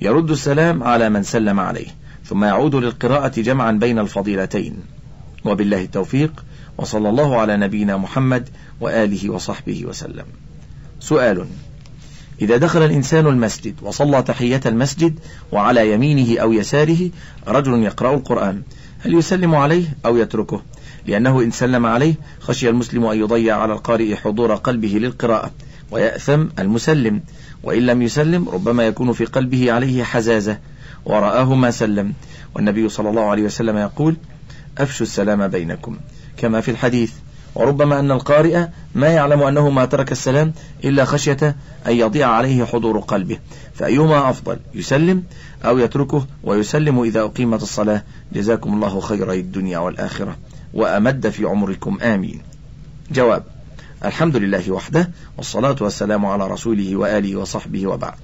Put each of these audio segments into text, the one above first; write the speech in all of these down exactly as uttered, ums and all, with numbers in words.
يرد السلام على من سلم عليه، ثم يعود للقراءة جمعا بين الفضيلتين. وبالله التوفيق، وصلى الله على نبينا محمد وآله وصحبه وسلم. سؤال: إذا دخل الإنسان المسجد وصلى تحية المسجد وعلى يمينه أو يساره رجل يقرأ القرآن، هل يسلم عليه أو يتركه؟ لأنه إن سلم عليه خشي المسلم أن يضيع على القارئ حضور قلبه للقراءة ويأثم المسلم، وإن لم يسلم ربما يكون في قلبه عليه حزازة ورآه ما سلم، والنبي صلى الله عليه وسلم يقول: أفشوا السلام بينكم، كما في الحديث. وربما أن القارئ ما يعلم أنه ما ترك السلام إلا خشية أن يضيع عليه حضور قلبه، فأيهما أفضل، يسلم أو يتركه ويسلم إذا أقيمت الصلاة؟ جزاكم الله خير الدنيا والآخرة وأمد في عمركم، آمين. جواب: الحمد لله وحده، والصلاة والسلام على رسوله وآله وصحبه، وبعد.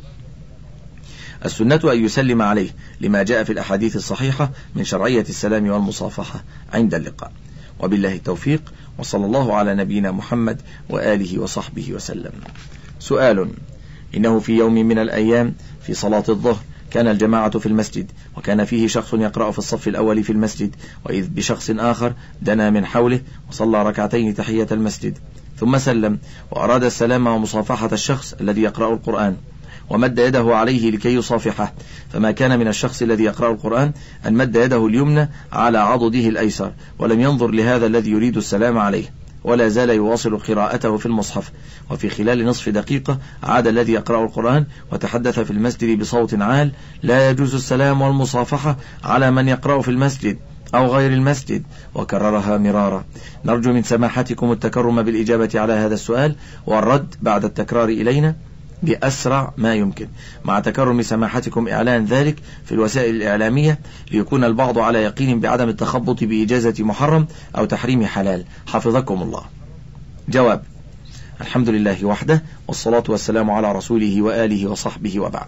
السنة أن يسلم عليه لما جاء في الأحاديث الصحيحة من شرعية السلام والمصافحة عند اللقاء. وبالله التوفيق، وصلى الله على نبينا محمد وآله وصحبه وسلم. سؤال: إنه في يوم من الأيام في صلاة الظهر كان الجماعة في المسجد، وكان فيه شخص يقرأ في الصف الأول في المسجد، وإذ بشخص آخر دنا من حوله وصلى ركعتين تحية المسجد، ثم سلم وأراد السلام ومصافحة الشخص الذي يقرأ القرآن، ومد يده عليه لكي يصافحه، فما كان من الشخص الذي يقرأ القرآن أن مد يده اليمنى على عضده الأيسر، ولم ينظر لهذا الذي يريد السلام عليه، ولا زال يواصل قراءته في المصحف. وفي خلال نصف دقيقة عاد الذي يقرأ القرآن وتحدث في المسجد بصوت عال: لا يجوز السلام والمصافحة على من يقرأ في المسجد أو غير المسجد، وكررها مرارا. نرجو من سماحتكم التكرم بالإجابة على هذا السؤال والرد بعد التكرار إلينا بأسرع ما يمكن، مع تكرم سماحتكم إعلان ذلك في الوسائل الإعلامية ليكون البعض على يقين بعدم التخبط بإجازة محرم أو تحريم حلال، حفظكم الله. جواب: الحمد لله وحده، والصلاة والسلام على رسوله وآله وصحبه، وبعد.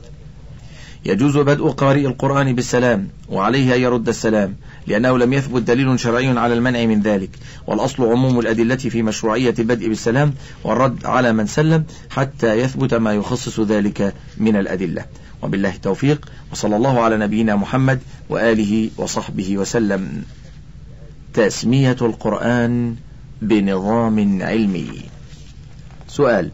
يجوز بدء قارئ القرآن بالسلام، وعليه أن يرد السلام، لأنه لم يثبت دليل شرعي على المنع من ذلك، والأصل عموم الأدلة في مشروعية البدء بالسلام والرد على من سلم حتى يثبت ما يخصص ذلك من الأدلة. وبالله التوفيق، وصلى الله على نبينا محمد وآله وصحبه وسلم. تسمية القرآن بنظام علمي. سؤال: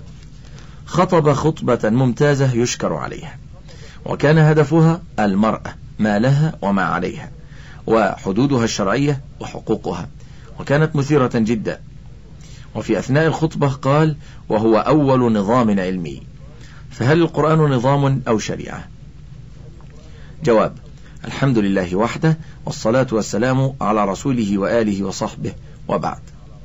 خطب خطبة ممتازة يشكر عليها، وكان هدفها المرأة، ما لها وما عليها، وحدودها الشرعية وحقوقها، وكانت مثيرة جدا. وفي أثناء الخطبة قال: وهو أول نظام علمي، فهل القرآن نظام أو شريعة؟ جواب: الحمد لله وحده، والصلاة والسلام على رسوله وآله وصحبه، وبعد.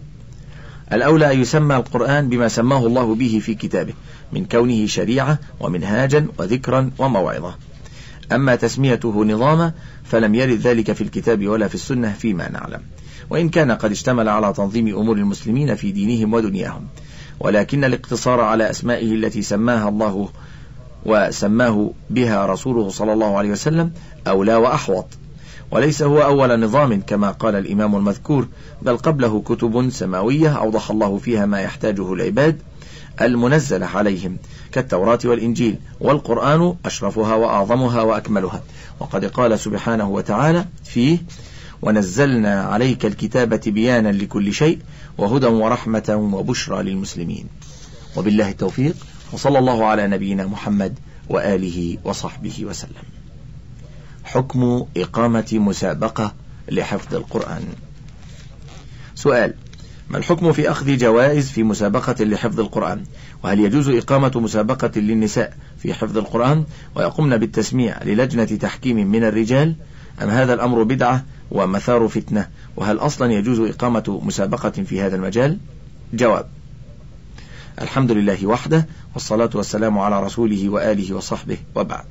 الأولى أن يسمى القرآن بما سماه الله به في كتابه من كونه شريعة ومنهاجا وذكرا وموعظة. أما تسميته نظاما فلم يرد ذلك في الكتاب ولا في السنة فيما نعلم، وإن كان قد اشتمل على تنظيم أمور المسلمين في دينهم ودنياهم، ولكن الاقتصار على أسمائه التي سماها الله وسماه بها رسوله صلى الله عليه وسلم أولى وأحوط. وليس هو أول نظام كما قال الإمام المذكور، بل قبله كتب سماوية أوضح الله فيها ما يحتاجه العباد المنزل عليهم كالتوراة والإنجيل، والقرآن أشرفها وأعظمها وأكملها. وقد قال سبحانه وتعالى فيه: ونزلنا عليك الكتاب تبيانا لكل شيء وهدى ورحمة وبشرى للمسلمين. وبالله التوفيق، وصلى الله على نبينا محمد وآله وصحبه وسلم. حكم إقامة مسابقة لحفظ القرآن. سؤال: ما الحكم في أخذ جوائز في مسابقة لحفظ القرآن؟ وهل يجوز إقامة مسابقة للنساء في حفظ القرآن ويقومن بالتسميع للجنة تحكيم من الرجال، أم هذا الأمر بدعة ومثار فتنة؟ وهل أصلا يجوز إقامة مسابقة في هذا المجال؟ جواب: الحمد لله وحده، والصلاة والسلام على رسوله وآله وصحبه، وبعد.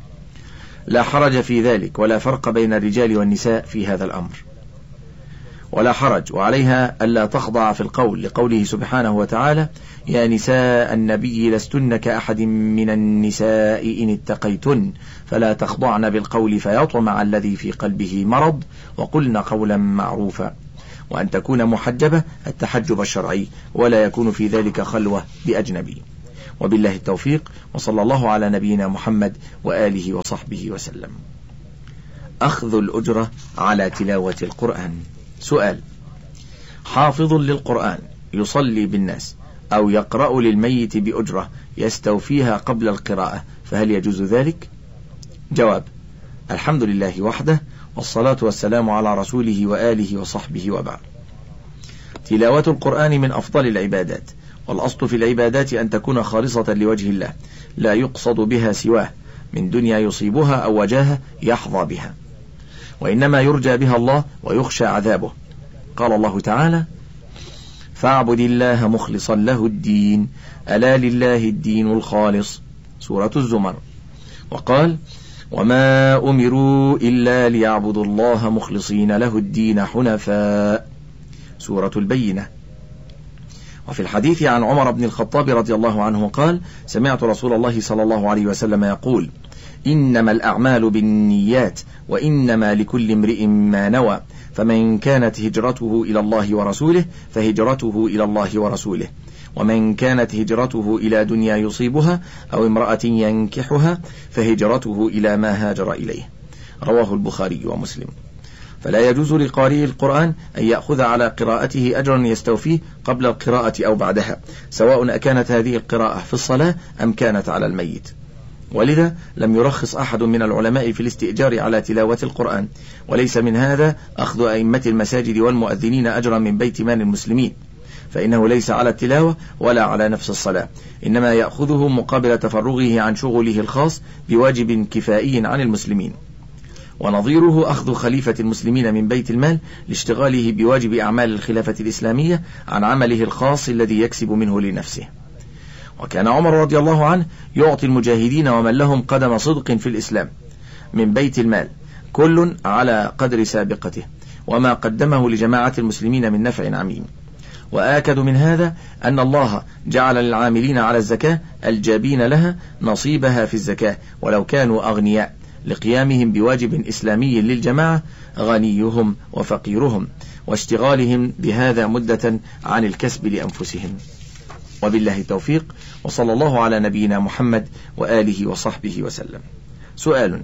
لا حرج في ذلك، ولا فرق بين الرجال والنساء في هذا الأمر، ولا حرج، وعليها ألا تخضع في القول لقوله سبحانه وتعالى: يا نساء النبي لستن كأحد من النساء إن اتقيتن فلا تخضعن بالقول فيطمع الذي في قلبه مرض وقلن قولا معروفا. وأن تكون محجبة التحجب الشرعي، ولا يكون في ذلك خلوة بأجنبي. وبالله التوفيق، وصلى الله على نبينا محمد وآله وصحبه وسلم. أخذ الأجرة على تلاوة القرآن. سؤال: حافظ للقرآن يصلي بالناس أو يقرأ للميت بأجرة يستوفيها قبل القراءة، فهل يجوز ذلك؟ جواب: الحمد لله وحده، والصلاة والسلام على رسوله وآله وصحبه وبعد. تلاوة القرآن من أفضل العبادات، والأصل في العبادات أن تكون خالصة لوجه الله، لا يقصد بها سواه من دنيا يصيبها أو وجاهة يحظى بها، وإنما يرجى بها الله ويخشى عذابه. قال الله تعالى: فاعبد الله مخلصا له الدين، ألا لله الدين الخالص، سورة الزمر. وقال: وما أمروا إلا ليعبدوا الله مخلصين له الدين حنفاء، سورة البينة. وفي الحديث عن عمر بن الخطاب رضي الله عنه قال: سمعت رسول الله صلى الله عليه وسلم يقول: إنما الأعمال بالنيات وإنما لكل امرئ ما نوى، فمن كانت هجرته إلى الله ورسوله فهجرته إلى الله ورسوله، ومن كانت هجرته إلى دنيا يصيبها أو امرأة ينكحها فهجرته إلى ما هاجر إليه، رواه البخاري ومسلم. فلا يجوز لقارئ القرآن أن يأخذ على قراءته أجرا يستوفيه قبل القراءة أو بعدها، سواء أكانت هذه القراءة في الصلاة أم كانت على الميت. ولذا لم يرخص أحد من العلماء في الاستئجار على تلاوة القرآن، وليس من هذا أخذ أئمة المساجد والمؤذنين أجرا من بيت مال المسلمين، فإنه ليس على التلاوة ولا على نفس الصلاة، إنما يأخذه مقابل تفرغه عن شغله الخاص بواجب كفائي عن المسلمين. ونظيره أخذ خليفة المسلمين من بيت المال لاشتغاله بواجب أعمال الخلافة الإسلامية عن عمله الخاص الذي يكسب منه لنفسه. وكان عمر رضي الله عنه يعطي المجاهدين ومن لهم قدم صدق في الإسلام من بيت المال كل على قدر سابقته وما قدمه لجماعة المسلمين من نفع عميم. وآكد من هذا أن الله جعل للعاملين على الزكاة الجابين لها نصيبها في الزكاة ولو كانوا أغنياء، لقيامهم بواجب إسلامي للجماعة غنيهم وفقيرهم، واشتغالهم بهذا مدة عن الكسب لأنفسهم. وبالله التوفيق، وصلى الله على نبينا محمد وآله وصحبه وسلم. سؤال: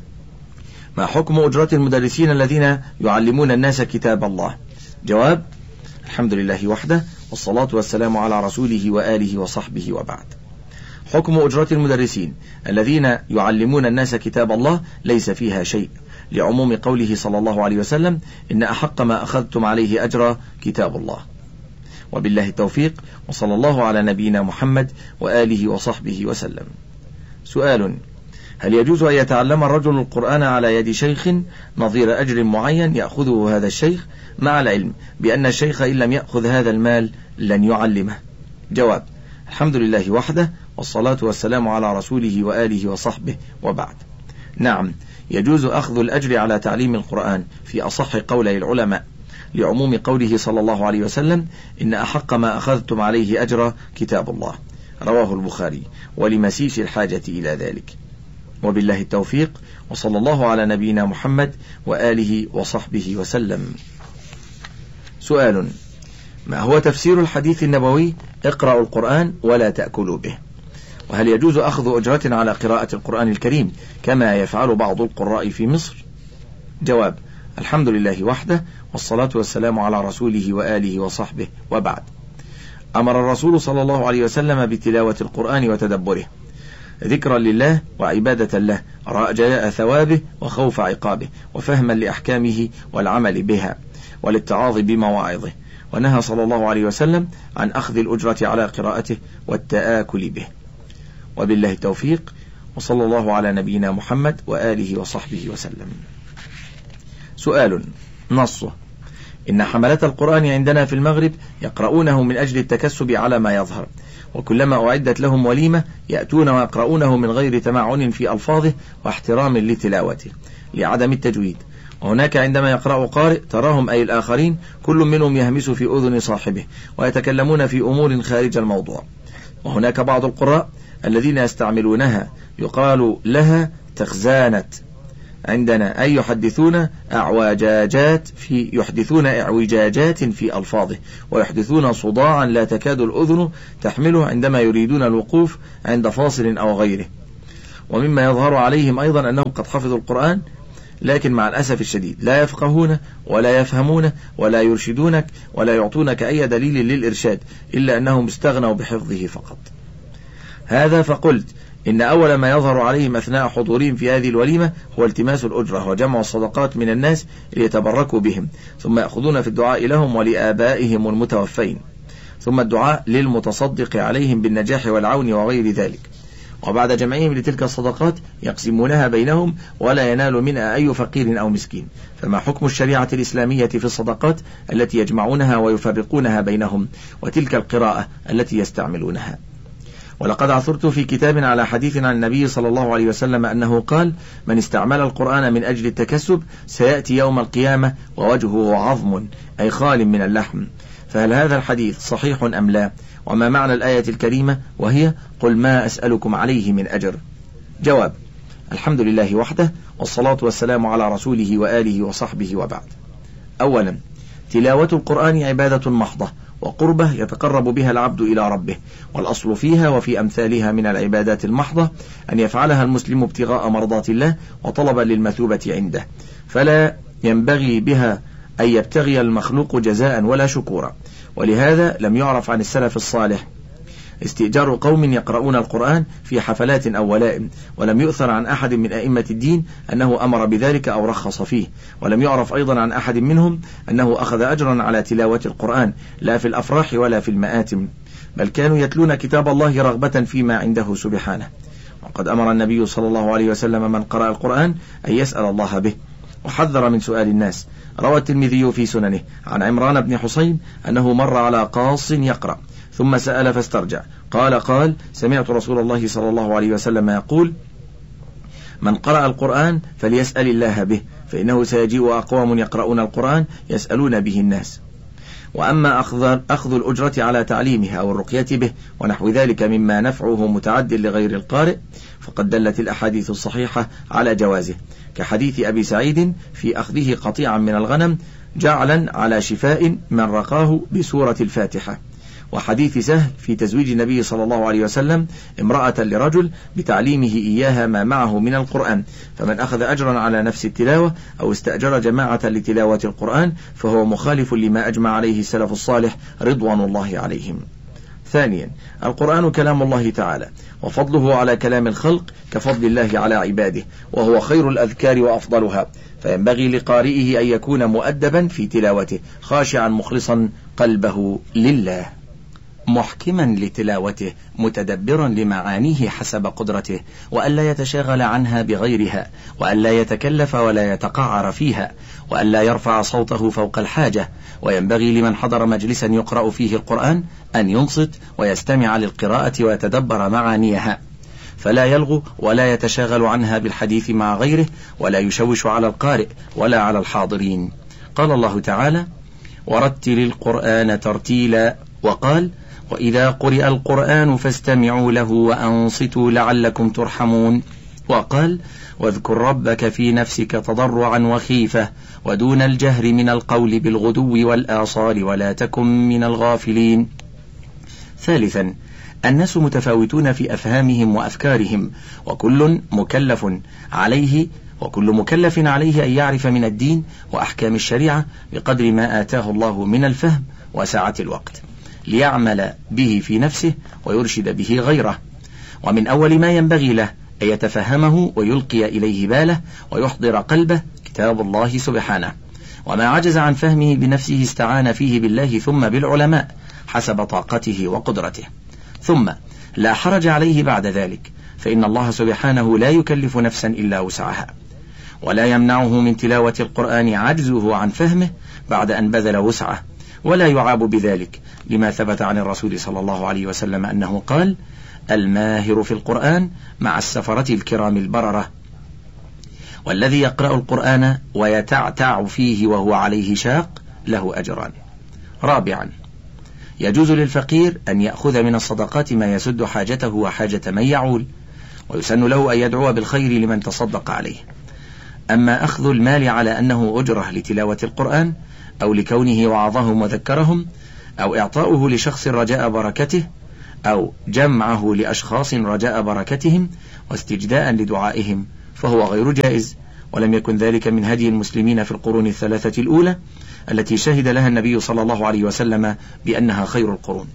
ما حكم أجرة المدرسين الذين يعلمون الناس كتاب الله؟ جواب: الحمد لله وحده، والصلاة والسلام على رسوله وآله وصحبه وبعد. حكم أجرة المدرسين الذين يعلمون الناس كتاب الله ليس فيها شيء، لعموم قوله صلى الله عليه وسلم: إن أحق ما أخذتم عليه أجر كتاب الله. وبالله التوفيق، وصلى الله على نبينا محمد وآله وصحبه وسلم. سؤال: هل يجوز أن يتعلم الرجل القرآن على يد شيخ نظير أجر معين يأخذه هذا الشيخ، مع العلم بأن الشيخ إن لم يأخذ هذا المال لن يعلمه؟ جواب: الحمد لله وحده، والصلاة والسلام على رسوله وآله وصحبه وبعد. نعم، يجوز أخذ الأجر على تعليم القرآن في أصح قولي العلماء، لعموم قوله صلى الله عليه وسلم: إن أحق ما أخذتم عليه أجر كتاب الله، رواه البخاري، ولمسيس الحاجة إلى ذلك. وبالله التوفيق، وصلى الله على نبينا محمد وآله وصحبه وسلم. سؤال: ما هو تفسير الحديث النبوي اقرأوا القرآن ولا تأكلوا به؟ وهل يجوز أخذ أجرة على قراءة القرآن الكريم كما يفعل بعض القراء في مصر؟ جواب: الحمد لله وحده، والصلاة والسلام على رسوله وآله وصحبه وبعد. أمر الرسول صلى الله عليه وسلم بتلاوة القرآن وتدبره ذكرا لله وعبادة له، رجاء ثوابه وخوف عقابه، وفهما لأحكامه والعمل بها والاتعاظ بمواعظه. ونهى صلى الله عليه وسلم عن أخذ الأجرة على قراءته والتآكل به. وبالله التوفيق، وصلى الله على نبينا محمد وآله وصحبه وسلم. سؤال: نصه: إن حملة القرآن عندنا في المغرب يقرؤونه من أجل التكسب على ما يظهر، وكلما أعدت لهم وليمة يأتون ويقرؤونه من غير تمعن في ألفاظه واحترام لتلاوته لعدم التجويد. وهناك عندما يقرأ قارئ تراهم أي الآخرين كل منهم يهمس في أذن صاحبه ويتكلمون في أمور خارج الموضوع. وهناك بعض القراء الذين يستعملونها يقال لها تخزانة، عندنا أي يحدثون أعوجاجات في يحدثون اعوجاجات في ألفاظه، ويحدثون صداعا لا تكاد الأذن تحمله عندما يريدون الوقوف عند فاصل أو غيره. ومما يظهر عليهم أيضا أنهم قد حفظوا القرآن، لكن مع الأسف الشديد لا يفقهون ولا يفهمون ولا يرشدونك ولا يعطونك أي دليل للإرشاد، إلا أنهم استغنوا بحفظه فقط. هذا فقلت إن أول ما يظهر عليهم أثناء حضورهم في هذه الوليمة هو التماس الأجرة وجمع الصدقات من الناس ليتبركوا بهم، ثم يأخذون في الدعاء لهم ولآبائهم المتوفين، ثم الدعاء للمتصدق عليهم بالنجاح والعون وغير ذلك. وبعد جمعهم لتلك الصدقات يقسمونها بينهم ولا ينال منها أي فقير أو مسكين. فما حكم الشريعة الإسلامية في الصدقات التي يجمعونها ويفرقونها بينهم، وتلك القراءة التي يستعملونها؟ ولقد عثرت في كتاب على حديث عن النبي صلى الله عليه وسلم أنه قال: من استعمل القرآن من أجل التكسب سيأتي يوم القيامة ووجهه عظم أي خال من اللحم. فهل هذا الحديث صحيح أم لا؟ وما معنى الآية الكريمة وهي: قل ما أسألكم عليه من أجر؟ جواب: الحمد لله وحده، والصلاة والسلام على رسوله وآله وصحبه، وبعد. أولا، تلاوة القرآن عبادة محضة وقربة يتقرب بها العبد إلى ربه، والأصل فيها وفي أمثالها من العبادات المحضة أن يفعلها المسلم ابتغاء مرضات الله وطلبا للمثوبة عنده، فلا ينبغي بها أن يبتغي المخلوق جزاء ولا شكورا. ولهذا لم يعرف عن السلف الصالح استئجار قوم يقرؤون القرآن في حفلات أو ولائم، ولم يؤثر عن أحد من أئمة الدين أنه أمر بذلك أو رخص فيه، ولم يعرف أيضا عن أحد منهم أنه أخذ أجرا على تلاوة القرآن لا في الأفراح ولا في المآتم، بل كانوا يتلون كتاب الله رغبة فيما عنده سبحانه. وقد أمر النبي صلى الله عليه وسلم من قرأ القرآن أن يسأل الله به، وحذر من سؤال الناس. روى الترمذي في سننه عن عمران بن حسين أنه مر على قاص يقرأ ثم سأل فاسترجع، قال قال سمعت رسول الله صلى الله عليه وسلم يقول: من قرأ القرآن فليسأل الله به، فإنه سيجيء أقوام يقرؤون القرآن يسألون به الناس. وأما أخذ, أخذ الأجرة على تعليمه أو الرقية به ونحو ذلك مما نفعه متعد لغير القارئ، فقد دلت الأحاديث الصحيحة على جوازه، كحديث أبي سعيد في أخذه قطيعا من الغنم جعلا على شفاء من رقاه بسورة الفاتحة، وحديث سهل في تزويج النبي صلى الله عليه وسلم امرأة لرجل بتعليمه إياها ما معه من القرآن، فمن أخذ أجرا على نفس التلاوة أو استأجر جماعة لتلاوة القرآن فهو مخالف لما أجمع عليه السلف الصالح رضوان الله عليهم. ثانيا، القرآن كلام الله تعالى، وفضله على كلام الخلق كفضل الله على عباده، وهو خير الأذكار وأفضلها، فينبغي لقارئه أن يكون مؤدبا في تلاوته خاشعا مخلصا قلبه لله، محكما لتلاوته متدبرا لمعانيه حسب قدرته، وألا يتشاغل عنها بغيرها، وألا يتكلف ولا يتقعر فيها، وألا يرفع صوته فوق الحاجة. وينبغي لمن حضر مجلسا يقرأ فيه القرآن أن ينصت ويستمع للقراءة ويتدبر معانيها، فلا يلغو ولا يتشاغل عنها بالحديث مع غيره، ولا يشوش على القارئ ولا على الحاضرين. قال الله تعالى: ورتل القرآن ترتيلا، وقال: وإذا قرئ القرآن فاستمعوا له وأنصتوا لعلكم ترحمون، وقال: واذكر ربك في نفسك تضرعا وخيفة ودون الجهر من القول بالغدو والآصال ولا تكن من الغافلين. ثالثا، الناس متفاوتون في أفهامهم وأفكارهم، وكل مكلف عليه وكل مكلف عليه أن يعرف من الدين وأحكام الشريعة بقدر ما آتاه الله من الفهم وسعة الوقت، ليعمل به في نفسه ويرشد به غيره. ومن أول ما ينبغي له أن يتفهمه ويلقي إليه باله ويحضر قلبه كتاب الله سبحانه، وما عجز عن فهمه بنفسه استعان فيه بالله ثم بالعلماء حسب طاقته وقدرته. ثم لا حرج عليه بعد ذلك، فإن الله سبحانه لا يكلف نفسا إلا وسعها، ولا يمنعه من تلاوة القرآن عجزه عن فهمه بعد أن بذل وسعه، ولا يعاب بذلك، لما ثبت عن الرسول صلى الله عليه وسلم أنه قال: الماهر في القرآن مع السفرة الكرام البررة، والذي يقرأ القرآن ويتعتع فيه وهو عليه شاق له أجران. رابعا، يجوز للفقير أن يأخذ من الصدقات ما يسد حاجته وحاجة من يعول، ويسن له أن يدعو بالخير لمن تصدق عليه. أما أخذ المال على أنه أجرة لتلاوة القرآن أو لكونه وعظهم وذكرهم أو إعطاؤه لشخص رجاء بركته أو جمعه لأشخاص رجاء بركتهم واستجداء لدعائهم فهو غير جائز، ولم يكن ذلك من هدي المسلمين في القرون الثلاثة الأولى التي شهد لها النبي صلى الله عليه وسلم بأنها خير القرون.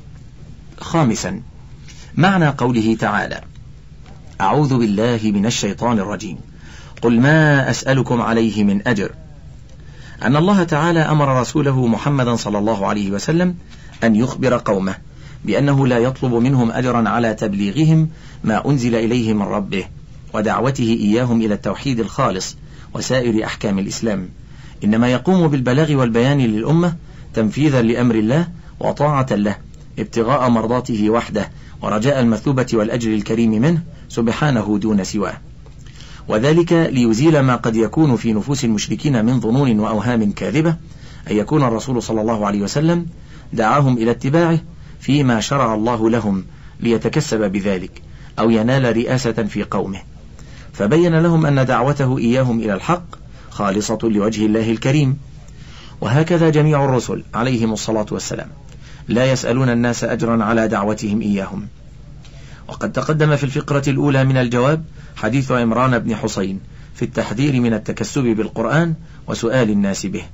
خامسا، معنى قوله تعالى: أعوذ بالله من الشيطان الرجيم، قل ما أسألكم عليه من أجر، أن الله تعالى أمر رسوله محمدا صلى الله عليه وسلم أن يخبر قومه بأنه لا يطلب منهم أجرا على تبليغهم ما أنزل إليه من ربه ودعوته إياهم إلى التوحيد الخالص وسائر أحكام الإسلام، إنما يقوم بالبلاغ والبيان للأمة تنفيذا لأمر الله وطاعة له ابتغاء مرضاته وحده ورجاء المثوبة والأجر الكريم منه سبحانه دون سواه، وذلك ليزيل ما قد يكون في نفوس المشركين من ظنون وأوهام كاذبة أن يكون الرسول صلى الله عليه وسلم دعاهم إلى اتباعه فيما شرع الله لهم ليتكسب بذلك أو ينال رئاسة في قومه، فبين لهم أن دعوته إياهم إلى الحق خالصة لوجه الله الكريم. وهكذا جميع الرسل عليهم الصلاة والسلام لا يسألون الناس أجرا على دعوتهم إياهم. وقد تقدم في الفقرة الأولى من الجواب حديث عمران بن حسين في التحذير من التكسب بالقرآن وسؤال الناس به.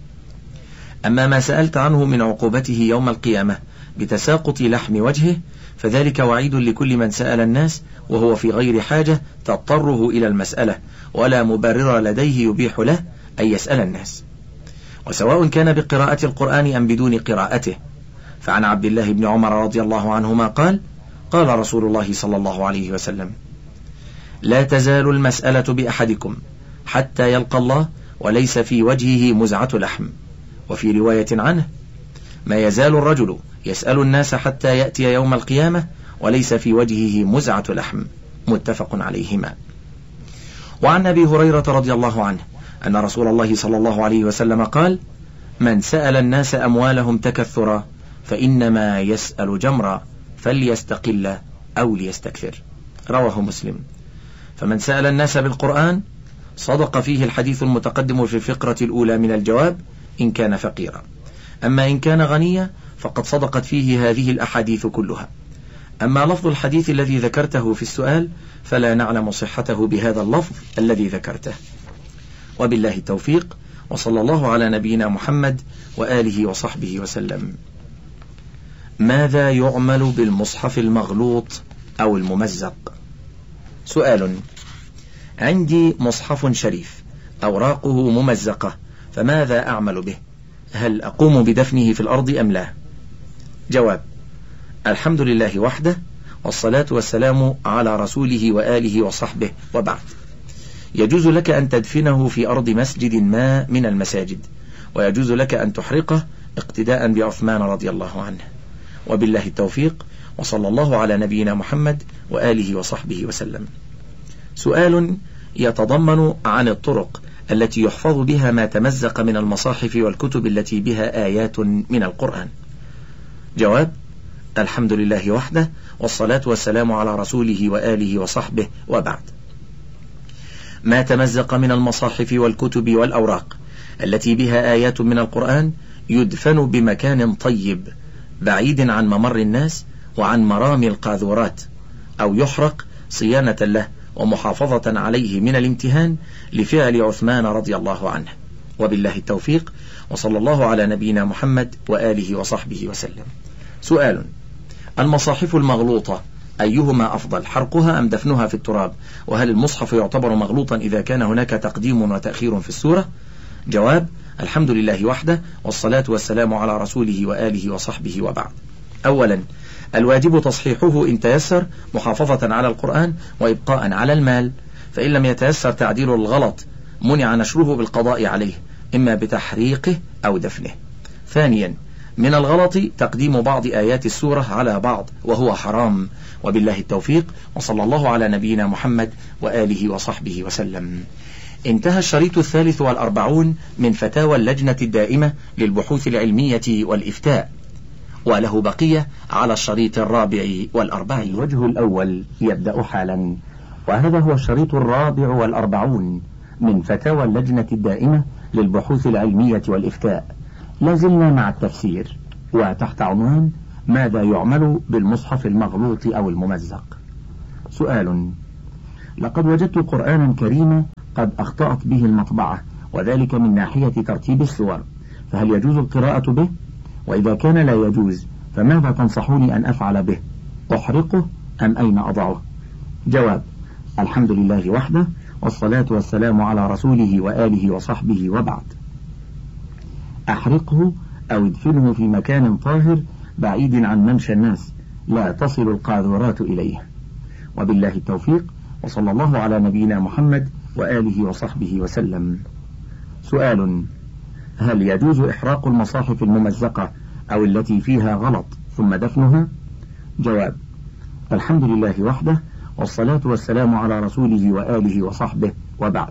أما ما سألت عنه من عقوبته يوم القيامة بتساقط لحم وجهه فذلك وعيد لكل من سأل الناس وهو في غير حاجة تضطره إلى المسألة ولا مبرر لديه يبيح له أن يسأل الناس، وسواء كان بقراءة القرآن أم بدون قراءته. فعن عبد الله بن عمر رضي الله عنهما قال: قال رسول الله صلى الله عليه وسلم: لا تزال المسألة بأحدكم حتى يلقى الله وليس في وجهه مزعة لحم. وفي رواية عنه: ما يزال الرجل يسأل الناس حتى يأتي يوم القيامة وليس في وجهه مزعة لحم. متفق عليهما. وعن أبي هريرة رضي الله عنه أن رسول الله صلى الله عليه وسلم قال: من سأل الناس أموالهم تكثرا فإنما يسأل جمرا فليستقل أو ليستكثر. رواه مسلم. فمن سأل الناس بالقرآن صدق فيه الحديث المتقدم في الفقرة الأولى من الجواب إن كان فقيرا، أما إن كان غنيا فقد صدقت فيه هذه الأحاديث كلها. أما لفظ الحديث الذي ذكرته في السؤال فلا نعلم صحته بهذا اللفظ الذي ذكرته. وبالله التوفيق، وصلى الله على نبينا محمد وآله وصحبه وسلم. ماذا يعمل بالمصحف المغلوط أو الممزق؟ سؤال: عندي مصحف شريف أوراقه ممزقة فماذا أعمل به؟ هل أقوم بدفنه في الأرض أم لا؟ جواب: الحمد لله وحده والصلاة والسلام على رسوله وآله وصحبه، وبعد. يجوز لك أن تدفنه في أرض مسجد ما من المساجد، ويجوز لك أن تحرقه اقتداء بعثمان رضي الله عنه. وبالله التوفيق، وصلى الله على نبينا محمد وآله وصحبه وسلم. سؤال يتضمن عن الطرق التي يحفظ بها ما تمزق من المصاحف والكتب التي بها آيات من القرآن. جواب: الحمد لله وحده والصلاة والسلام على رسوله وآله وصحبه، وبعد. ما تمزق من المصاحف والكتب والأوراق التي بها آيات من القرآن يدفن بمكان طيب بعيد عن ممر الناس وعن مرامي القاذورات، أو يحرق صيانة له ومحافظة عليه من الامتهان لفعل عثمان رضي الله عنه. وبالله التوفيق، وصلى الله على نبينا محمد وآله وصحبه وسلم. سؤال: المصاحف المغلوطة أيهما أفضل، حرقها أم دفنها في التراب؟ وهل المصحف يعتبر مغلوطا إذا كان هناك تقديم وتأخير في السورة؟ جواب: الحمد لله وحده والصلاة والسلام على رسوله وآله وصحبه، وبعد. أولا، الواجب تصحيحه إن تيسر محافظة على القرآن وإبقاء على المال، فإن لم يتيسر تعديل الغلط منع نشره بالقضاء عليه إما بتحريقه أو دفنه. ثانيا، من الغلط تقديم بعض آيات السورة على بعض وهو حرام. وبالله التوفيق، وصلى الله على نبينا محمد وآله وصحبه وسلم. انتهى الشريط الثالث والأربعون من فتاوى اللجنة الدائمة للبحوث العلمية والإفتاء، وله بقية على الشريط الرابع والأربعين. الوجه الأول يبدأ حالا، وهذا هو الشريط الرابع والأربعون من فتاوى اللجنة الدائمة للبحوث العلمية والإفتاء. لازلنا مع التفسير وتحت عنوان ماذا يعمل بالمصحف المغلوط أو الممزق. سؤال: لقد وجدت قرآنا كريما قد أخطأت به المطبعة، وذلك من ناحية ترتيب السور، فهل يجوز القراءة به؟ وإذا كان لا يجوز فماذا تنصحوني أن أفعل به؟ أحرقه أم أين أضعه؟ جواب: الحمد لله وحده، والصلاة والسلام على رسوله وآله وصحبه، وبعد. أحرقه أو ادفنه في مكان طاهر بعيد عن ممشى الناس لا تصل القاذورات إليه، وبالله التوفيق، وصلى الله على نبينا محمد وآله وصحبه وسلم. سؤال: هل يجوز إحراق المصاحف الممزقة أو التي فيها غلط ثم دفنها؟ جواب: الحمد لله وحده، والصلاة والسلام على رسوله وآله وصحبه، وبعد.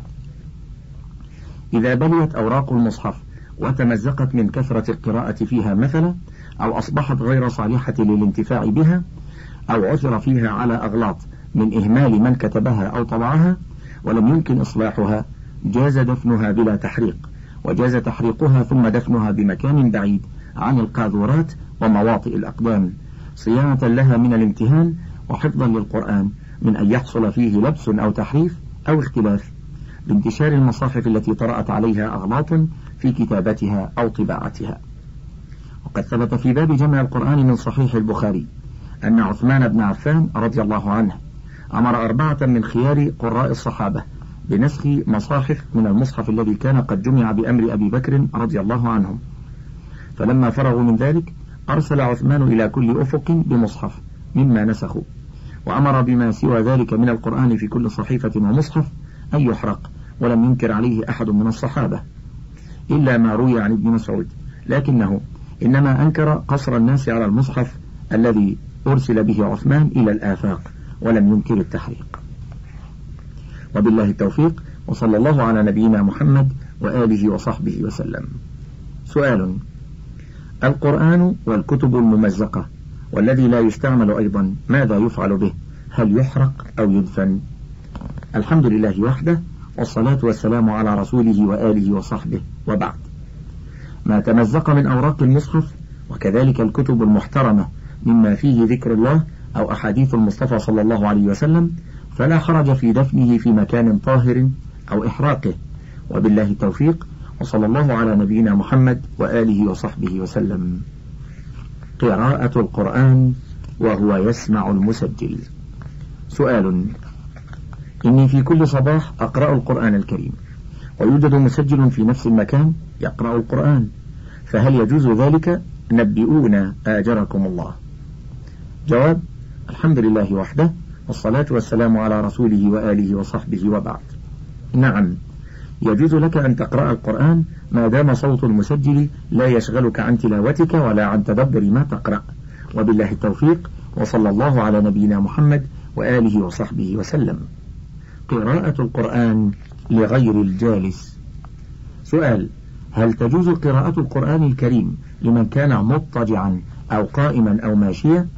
إذا بليت أوراق المصحف وتمزقت من كثرة القراءة فيها مثلا، أو أصبحت غير صالحة للانتفاع بها، أو عثر فيها على أغلاط من إهمال من كتبها أو طبعها ولم يمكن إصلاحها، جاز دفنها بلا تحريق، وجاز تحريقها ثم دفنها بمكان بعيد عن القاذورات ومواطئ الأقدام، صيانة لها من الامتهان وحفظا للقرآن من أن يحصل فيه لبس أو تحريف أو اختلاف بانتشار المصاحف التي طرأت عليها أغلاط في كتابتها أو طباعتها. وقد ثبت في باب جمع القرآن من صحيح البخاري أن عثمان بن عفان رضي الله عنه أمر أربعة من خيار قراء الصحابة بنسخ مصاحف من المصحف الذي كان قد جمع بأمر أبي بكر رضي الله عنهم، فلما فرغوا من ذلك أرسل عثمان إلى كل أفق بمصحف مما نسخوا، وأمر بما سوى ذلك من القرآن في كل صحيفة ومصحف أن يحرق، ولم ينكر عليه أحد من الصحابة إلا ما روي عن ابن مسعود، لكنه إنما أنكر قصر الناس على المصحف الذي أرسل به عثمان إلى الآفاق، ولم ينكر التحريق. وبالله التوفيق، وصلى الله على نبينا محمد وآله وصحبه وسلم. سؤال: القرآن والكتب الممزقة والذي لا يستعمل أيضا ماذا يفعل به؟ هل يحرق أو يدفن؟ الحمد لله وحده، والصلاة والسلام على رسوله وآله وصحبه، وبعد. ما تمزق من أوراق المصحف وكذلك الكتب المحترمة مما فيه ذكر الله أو أحاديث المصطفى صلى الله عليه وسلم فلا حرج في دفنه في مكان طاهر أو إحراقه، وبالله التوفيق، وصلى الله على نبينا محمد وآله وصحبه وسلم. قراءة القرآن وهو يسمع المسجل. سؤال: إني في كل صباح أقرأ القرآن الكريم، ويوجد مسجل في نفس المكان يقرأ القرآن، فهل يجوز ذلك؟ نبئونا آجركم الله. جواب: الحمد لله وحده، والصلاة والسلام على رسوله وآله وصحبه، وبعد. نعم، يجوز لك أن تقرأ القرآن ما دام صوت المسجل لا يشغلك عن تلاوتك ولا عن تدبر ما تقرأ، وبالله التوفيق، وصلى الله على نبينا محمد وآله وصحبه وسلم. قراءة القرآن لغير الجالس. سؤال: هل تجوز قراءة القرآن الكريم لمن كان مضطجعا أو قائما أو ماشيا؟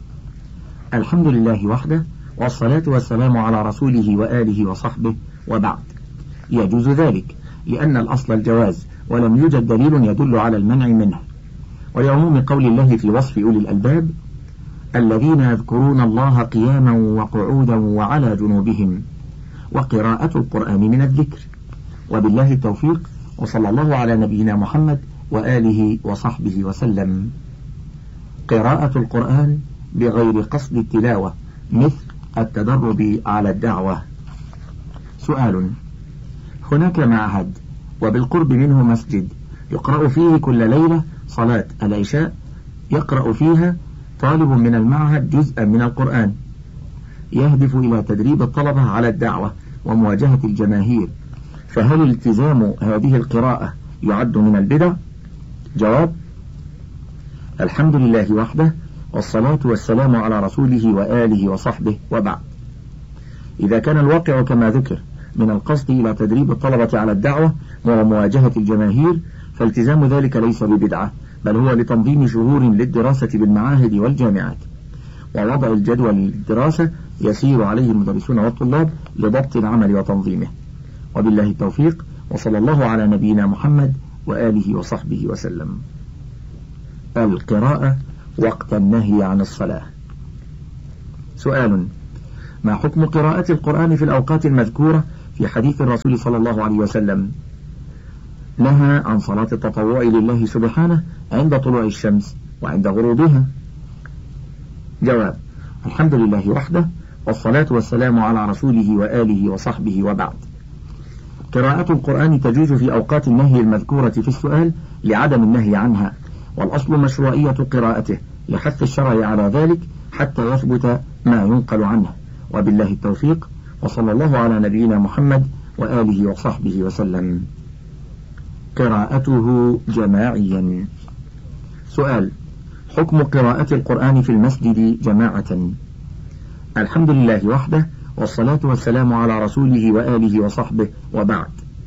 الحمد لله وحده، والصلاة والسلام على رسوله وآله وصحبه، وبعد. يجوز ذلك لأن الأصل الجواز، ولم يوجد دليل يدل على المنع منه، ولعموم قول الله في وصف أولي الألباب: الذين يذكرون الله قياما وقعودا وعلى جنوبهم، وقراءة القرآن من الذكر. وبالله التوفيق، وصلى الله على نبينا محمد وآله وصحبه وسلم. قراءة القرآن بغير قصد التلاوة مثل التدرب على الدعوة. سؤال: هناك معهد وبالقرب منه مسجد يقرأ فيه كل ليلة صلاة العشاء، يقرأ فيها طالب من المعهد جزءا من القرآن، يهدف إلى تدريب الطلبة على الدعوة ومواجهة الجماهير، فهل التزام هذه القراءة يعد من البدع؟ جواب: الحمد لله وحده، والصلاة والسلام على رسوله وآله وصحبه، وبعد. إذا كان الواقع كما ذكر من القصد إلى تدريب الطلبة على الدعوة ومواجهة الجماهير، فالتزام ذلك ليس ببدعة، بل هو لتنظيم شهور للدراسة بالمعاهد والجامعات، ووضع الجدول للدراسة يسير عليه المدرسون والطلاب لضبط العمل وتنظيمه. وبالله التوفيق، وصلى الله على نبينا محمد وآله وصحبه وسلم. القراءة وقت النهي عن الصلاة. سؤال: ما حكم قراءة القرآن في الأوقات المذكورة في حديث الرسول صلى الله عليه وسلم؟ نهى عن صلاة التطوع لله سبحانه عند طلوع الشمس وعند غروبها. جواب: الحمد لله وحده، والصلاة والسلام على رسوله وآله وصحبه، وبعد. قراءة القرآن تجوز في أوقات النهي المذكورة في السؤال لعدم النهي عنها، والأصل مشروعية قراءته لحث الشرع على ذلك حتى يثبت ما ينقل عنه، وبالله التوفيق، وصلى الله على نبينا محمد وآله وصحبه وسلم. قراءته جماعيا. سؤال: حكم قراءة القرآن في المسجد جماعة. الحمد لله وحده، والصلاة والسلام على رسوله وآله وصحبه، وبعد.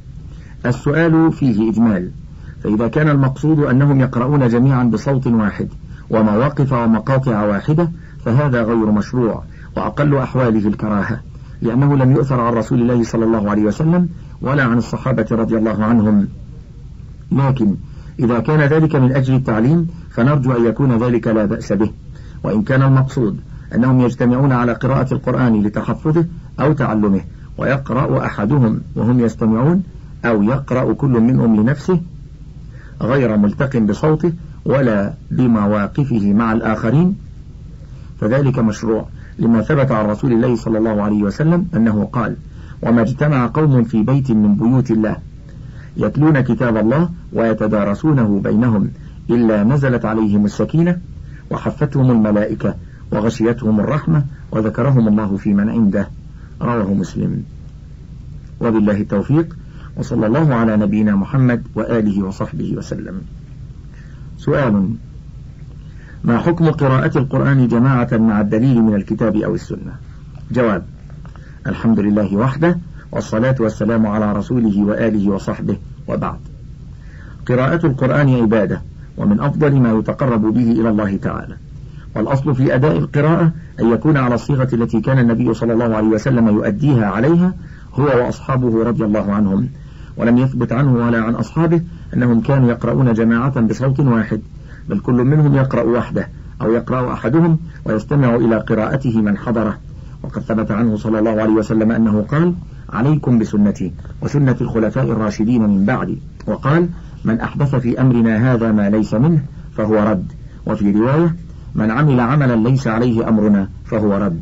السؤال فيه إجمال، فإذا كان المقصود أنهم يقرؤون جميعا بصوت واحد ومواقف ومقاطع واحدة فهذا غير مشروع، وأقل أحواله الكراهة، لأنه لم يؤثر عن رسول الله صلى الله عليه وسلم ولا عن الصحابة رضي الله عنهم. لكن إذا كان ذلك من أجل التعليم فنرجو أن يكون ذلك لا بأس به، وإن كان المقصود أنهم يجتمعون على قراءة القرآن لتحفظه أو تعلمه، ويقرأ أحدهم وهم يستمعون، أو يقرأ كل منهم لنفسه غير ملتق بصوته ولا بمواقفه مع الآخرين، فذلك مشروع، لما ثبت عن رسول الله صلى الله عليه وسلم أنه قال: وما اجتمع قوم في بيت من بيوت الله يتلون كتاب الله ويتدارسونه بينهم إلا نزلت عليهم السكينة وحفتهم الملائكة وغشيتهم الرحمة وذكرهم الله في من عنده. رواه مسلم. وبالله التوفيق، وصلى الله على نبينا محمد وآله وصحبه وسلم. سؤال: ما حكم قراءة القرآن جماعة مع الدليل من الكتاب أو السنة؟ جواب: الحمد لله وحده، والصلاة والسلام على رسوله وآله وصحبه، وبعد. قراءة القرآن عبادة، ومن أفضل ما يتقرب به إلى الله تعالى، والأصل في أداء القراءة أن يكون على الصيغة التي كان النبي صلى الله عليه وسلم يؤديها عليها هو وأصحابه رضي الله عنهم، ولم يثبت عنه ولا عن أصحابه أنهم كانوا يقرؤون جماعة بصوت واحد، بل كل منهم يقرأ وحده أو يقرأ أحدهم ويستمع إلى قراءته من حضره. وقد ثبت عنه صلى الله عليه وسلم أنه قال: عليكم بسنتي وسنة الخلفاء الراشدين من بعدي، وقال: من أحدث في أمرنا هذا ما ليس منه فهو رد، وفي رواية: من عمل عملا ليس عليه أمرنا فهو رد.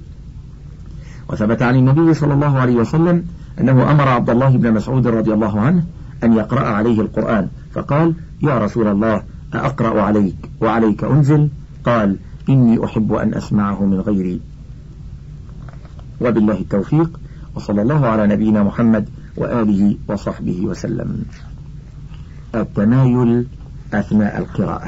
وثبت عن النبي صلى الله عليه وسلم أنه أمر عبد الله بن مسعود رضي الله عنه أن يقرأ عليه القرآن، فقال: يا رسول الله، أقرأ عليك وعليك أنزل؟ قال: إني أحب أن أسمعه من غيري. وبالله التوفيق، وصلى الله على نبينا محمد وآله وصحبه وسلم. التمايل أثناء القراءة.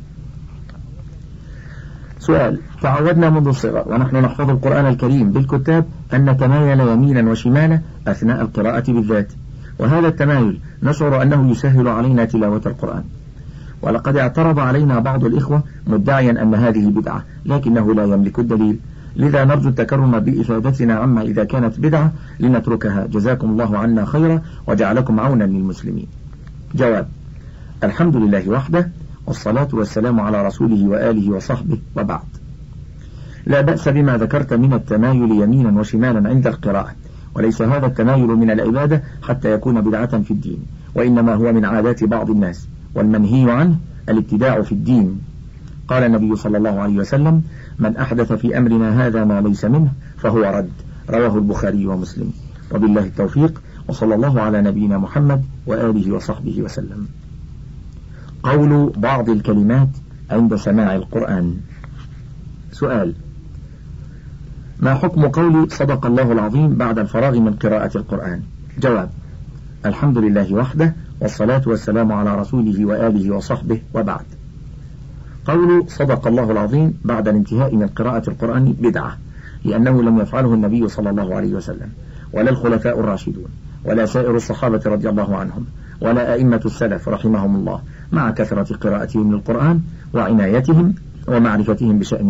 سؤال: تعودنا منذ الصغر ونحن نحفظ القرآن الكريم بالكتاب أن نتمايل يمينا وشمالا أثناء القراءة بالذات، وهذا التمايل نشعر أنه يسهل علينا تلاوة القرآن، ولقد اعترض علينا بعض الإخوة مدعيا أن هذه بدعة، لكنه لا يملك الدليل، لذا نرجو التكرم بإفادتنا عما إذا كانت بدعة لنتركها، جزاكم الله عنا خيرا وجعلكم عونا للمسلمين. جواب: الحمد لله وحده، والصلاة والسلام على رسوله وآله وصحبه، وبعد. لا بأس بما ذكرت من التمايل يمينا وشمالا عند القراءة، وليس هذا التمايل من العبادة حتى يكون بدعة في الدين، وإنما هو من عادات بعض الناس، والمنهي عنه الابتداع في الدين. قال النبي صلى الله عليه وسلم: من أحدث في أمرنا هذا ما ليس منه فهو رد. رواه البخاري ومسلم. وبالله التوفيق، وصلى الله على نبينا محمد وآله وصحبه وسلم. قول بعض الكلمات عند سماع القرآن. سؤال: ما حكم قول صدق الله العظيم بعد الفراغ من قراءة القرآن؟ جواب: الحمد لله وحده، والصلاة والسلام على رسوله وآله وصحبه، وبعد. قول صدق الله العظيم بعد الانتهاء من قراءة القرآن بدعة، لأنه لم يفعله النبي صلى الله عليه وسلم، ولا الخلفاء الراشدون، ولا سائر الصحابة رضي الله عنهم، ولا أئمة السلف رحمهم الله، مع كثرة قراءتهم للقرآن وعنايتهم ومعرفتهم بشأنه،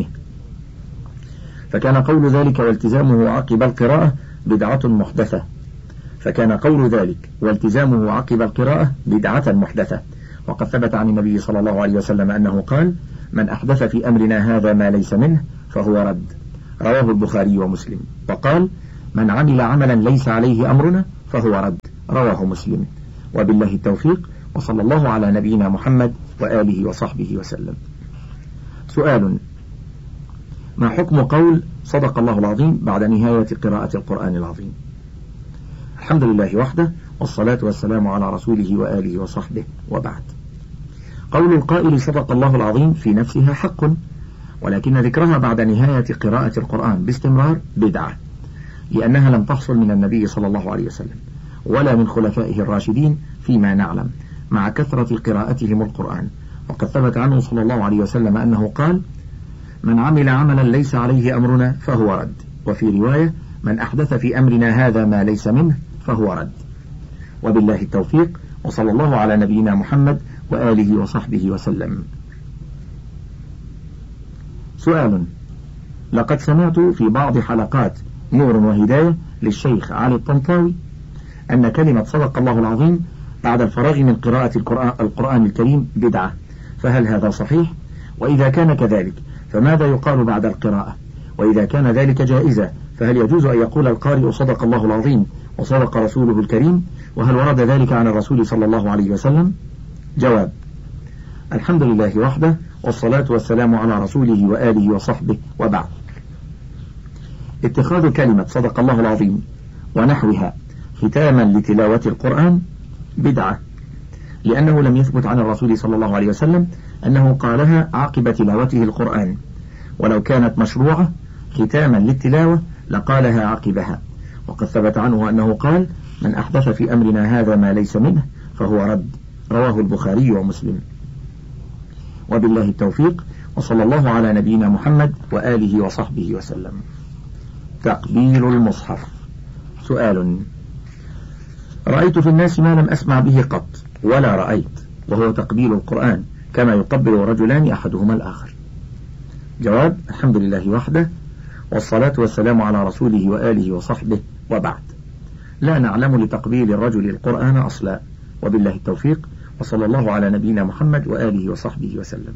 فكان قول ذلك والتزامه عقب القراءة بدعة محدثة، فكان قول ذلك والتزامه عقب القراءة بدعة محدثة. وقد ثبت عن النبي صلى الله عليه وسلم أنه قال: من أحدث في أمرنا هذا ما ليس منه فهو رد، رواه البخاري ومسلم. وقال: من عمل عملا ليس عليه أمرنا فهو رد، رواه مسلم. وبالله التوفيق، وصلى الله على نبينا محمد وآله وصحبه وسلم. سؤال: ما حكم قول صدق الله العظيم بعد نهاية قراءة القرآن العظيم؟ الحمد لله وحده، والصلاة والسلام على رسوله وآله وصحبه، وبعد. قول القائل صدق الله العظيم في نفسها حق، ولكن ذكرها بعد نهاية قراءة القرآن باستمرار بدعة، لأنها لم تحصل من النبي صلى الله عليه وسلم ولا من خلفائه الراشدين فيما نعلم، مع كثرة قراءتهم القرآن. وقد ثبت عنه صلى الله عليه وسلم أنه قال: من عمل عملا ليس عليه أمرنا فهو رد، وفي رواية: من أحدث في أمرنا هذا ما ليس منه فهو رد. وبالله التوفيق، وصلى الله على نبينا محمد وآله وصحبه وسلم. سؤال: لقد سمعت في بعض حلقات نور وهداية للشيخ علي الطنطاوي أن كلمة صدق الله العظيم بعد الفراغ من قراءة القرآن الكريم بدعة، فهل هذا صحيح؟ وإذا كان كذلك فماذا يقال بعد القراءة؟ وإذا كان ذلك جائزة فهل يجوز أن يقول القارئ صدق الله العظيم وصدق رسوله الكريم؟ وهل ورد ذلك عن الرسول صلى الله عليه وسلم؟ جواب: الحمد لله وحده، والصلاة والسلام على رسوله وآله وصحبه، وبعد. اتخاذ كلمة صدق الله العظيم ونحوها ختاما لتلاوة القرآن بدعة، لأنه لم يثبت عن الرسول صلى الله عليه وسلم أنه قالها عقب تلاوته القرآن، ولو كانت مشروعة ختاما للتلاوة لقالها عقبها. وقد ثبت عنه أنه قال: من أحدث في أمرنا هذا ما ليس منه فهو رد، رواه البخاري ومسلم. وبالله التوفيق، وصلى الله على نبينا محمد وآله وصحبه وسلم. تقبيل المصحف. سؤال: رأيت في الناس ما لم أسمع به قط ولا رأيت، وهو تقبيل القرآن كما يقبل رجلان أحدهما الآخر. جواب: الحمد لله وحده، والصلاة والسلام على رسوله وآله وصحبه، وبعد. لا نعلم لتقبيل الرجل القرآن أصلا، وبالله التوفيق، وصلى الله على نبينا محمد وآله وصحبه وسلم.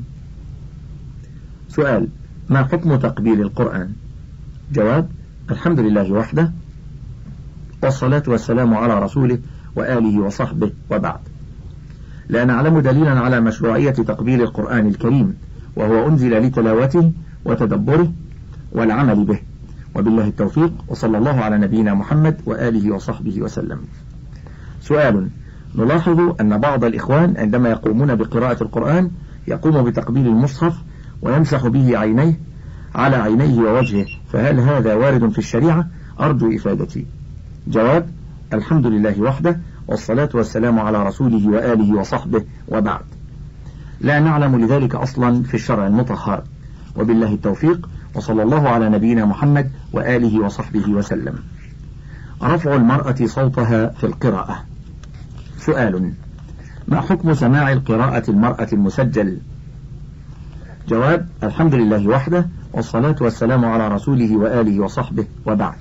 سؤال: ما حكم تقبيل القرآن؟ جواب: الحمد لله وحده، والصلاة والسلام على رسوله وآله وصحبه، وبعد. لا نعلم دليلا على مشروعية تقبيل القرآن الكريم، وهو أنزل لتلاوته وتدبره والعمل به، وبالله التوفيق، وصلى الله على نبينا محمد وآله وصحبه وسلم. سؤال: نلاحظ أن بعض الإخوان عندما يقومون بقراءة القرآن يقوم بتقبيل المصحف ويمسح به عينيه على عينيه ووجهه، فهل هذا وارد في الشريعة؟ أرجو إفادتي. جواب: الحمد لله وحده، والصلاة والسلام على رسوله وآله وصحبه، وبعد. لا نعلم لذلك أصلا في الشرع المطهر، وبالله التوفيق، وصلى الله على نبينا محمد وآله وصحبه وسلم. رفع المرأة صوتها في القراءة. سؤال: ما حكم سماع القراءة المرأة المسجل؟ جواب: الحمد لله وحده، والصلاة والسلام على رسوله وآله وصحبه، وبعد.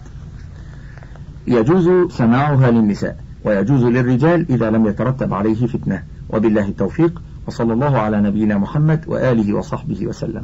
يجوز سماعها للنساء، ويجوز للرجال إذا لم يترتب عليه فتنة، وبالله التوفيق، وصلى الله على نبينا محمد وآله وصحبه وسلم.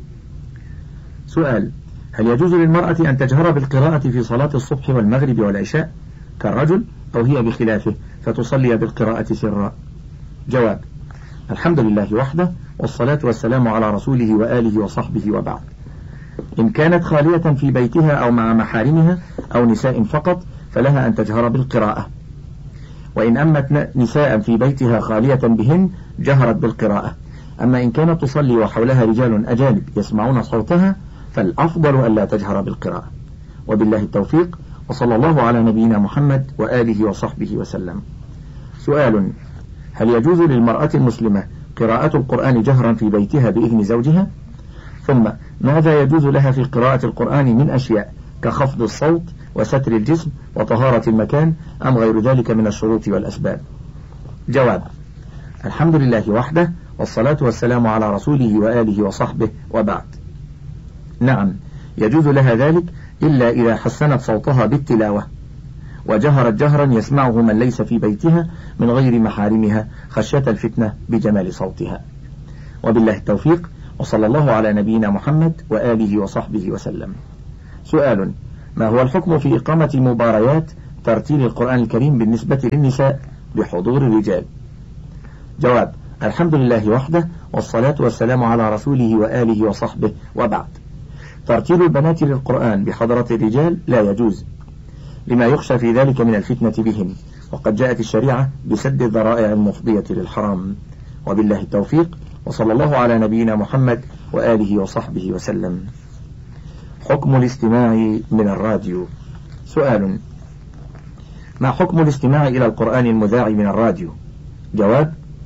سؤال: هل يجوز للمرأة أن تجهر بالقراءة في صلاة الصبح والمغرب والعشاء كالرجل، أو هي بخلافه فتصلي بالقراءة سرا؟ جواب: الحمد لله وحده، والصلاة والسلام على رسوله وآله وصحبه، وبعد. إن كانت خالية في بيتها أو مع محارمها أو نساء فقط فلها أن تجهر بالقراءة، وإن أمت نساء في بيتها خالية بهن جهرت بالقراءة. أما إن كانت تصلي وحولها رجال أجانب يسمعون صوتها فالأفضل ألا تجهر بالقراءة، وبالله التوفيق، وصلى الله على نبينا محمد وآله وصحبه وسلم. سؤال: هل يجوز للمرأة المسلمة قراءة القرآن جهرا في بيتها بإذن زوجها؟ ثم ماذا يجوز لها في قراءة القرآن من أشياء كخفض الصوت وستر الجسم وطهارة المكان، أم غير ذلك من الشروط والأسباب؟ جواب: الحمد لله وحده، والصلاة والسلام على رسوله وآله وصحبه، وبعد. نعم، يجوز لها ذلك إلا إذا حسنت صوتها بالتلاوة، وجهرت جهرا يسمعه من ليس في بيتها من غير محارمها خشية الفتنة بجمال صوتها. وبالله التوفيق، وصلى الله على نبينا محمد وآله وصحبه وسلم. سؤال: ما هو الحكم في إقامة مباريات ترتيل القرآن الكريم بالنسبة للنساء بحضور الرجال؟ جواب: الحمد لله وحده، والصلاة والسلام على رسوله وآله وصحبه، وبعد. ترتيل البنات للقرآن بحضرة الرجال لا يجوز، لما يخشى في ذلك من الفتنة بهم، وقد جاءت الشريعة بسد الذرائع المفضية للحرام. وبالله التوفيق، وصلى الله على نبينا محمد وآله وصحبه وسلم. حكم الاستماع من الراديو. سؤال: ما حكم الاستماع إلى القرآن المذاع من الراديو؟ جواب: